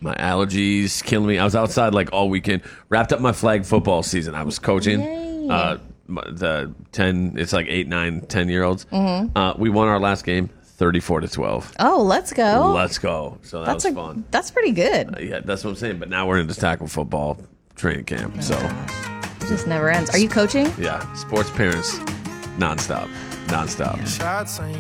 My allergies killing me. I was outside like all weekend. Wrapped up my flag football season. I was coaching. Yay. The 10, it's like 8, 9, 10-year-olds. Mm-hmm. We won our last game 34-12. Oh, let's go. Let's go. So that was fun. That's pretty good. Yeah, that's what I'm saying. But now we're into tackle football training camp. So It just never ends. Are you coaching? yeah, sports parents nonstop.